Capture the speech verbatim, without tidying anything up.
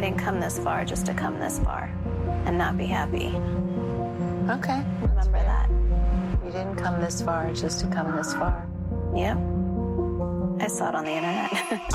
didn't come this far just to come this far and not be happy. Okay. Remember that. You didn't come this far just to come this far. Yep. I saw it on the internet.